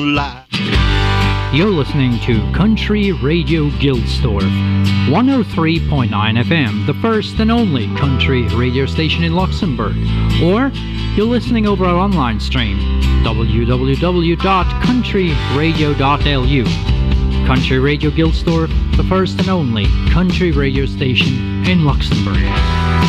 lie. You're listening to Country Radio Gilsdorf, 103.9 FM, the first and only country radio station in Luxembourg. Or you're listening over our online stream, www.countryradio.lu. Country Radio Gilsdorf, the first and only country radio station in Luxembourg.